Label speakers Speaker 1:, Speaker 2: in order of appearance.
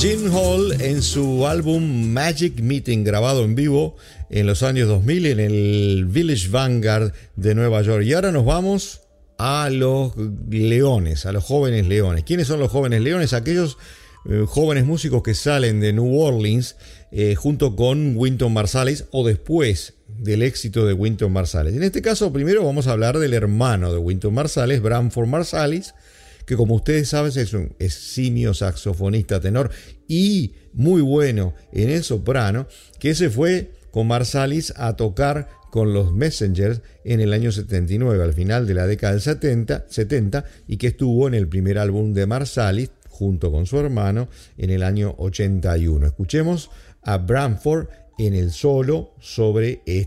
Speaker 1: Gene Hall en su álbum Magic Meeting, grabado en vivo en los años 2000 en el Village Vanguard de Nueva York. Y ahora nos vamos a los leones, a los jóvenes leones. ¿Quiénes son los jóvenes leones? Aquellos jóvenes músicos que salen de New Orleans junto con Wynton Marsalis o después del éxito de Wynton Marsalis. En este caso, primero vamos a hablar del hermano de Wynton Marsalis, Branford Marsalis, que como ustedes saben es un eximio saxofonista tenor y muy bueno en el soprano, que se fue con Marsalis a tocar con los Messengers en el año 79, al final de la década del 70, y que estuvo en el primer álbum de Marsalis junto con su hermano en el año 81. Escuchemos a Branford en el solo sobre este